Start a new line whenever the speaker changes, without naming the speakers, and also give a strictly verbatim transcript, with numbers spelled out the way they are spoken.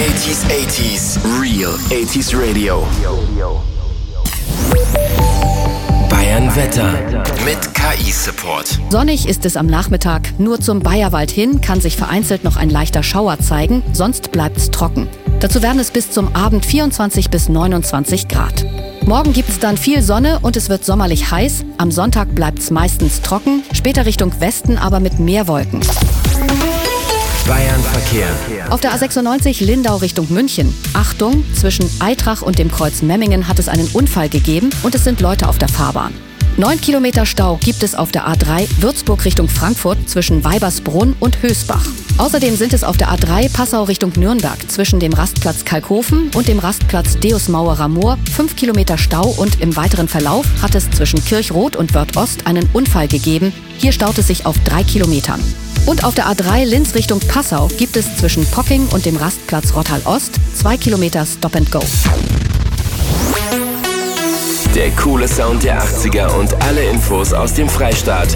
achtziger, achtziger, Real achtziger Radio. Bayern Wetter mit K I-Support.
Sonnig ist es am Nachmittag. Nur zum Bayerwald hin kann sich vereinzelt noch ein leichter Schauer zeigen, sonst bleibt's trocken. Dazu werden es bis zum Abend vierundzwanzig bis neunundzwanzig Grad. Morgen gibt's dann viel Sonne und es wird sommerlich heiß. Am Sonntag bleibt's meistens trocken, später Richtung Westen aber mit mehr Wolken.
Bayern Verkehr.
Auf der A sechsundneunzig Lindau Richtung München. Achtung, zwischen Eitrach und dem Kreuz Memmingen hat es einen Unfall gegeben und es sind Leute auf der Fahrbahn. Neun Kilometer Stau gibt es auf der A drei Würzburg Richtung Frankfurt zwischen Weibersbrunn und Hösbach. Außerdem sind es auf der A drei Passau Richtung Nürnberg zwischen dem Rastplatz Kalkofen und dem Rastplatz Deusmauerer Moor fünf Kilometer Stau und im weiteren Verlauf hat es zwischen Kirchroth und Wörth-Ost einen Unfall gegeben. Hier staut es sich auf drei Kilometern. Und auf der A drei Linz Richtung Passau gibt es zwischen Pocking und dem Rastplatz Rottal-Ost zwei Kilometer Stop and Go.
Der coole Sound der achtziger und alle Infos aus dem Freistaat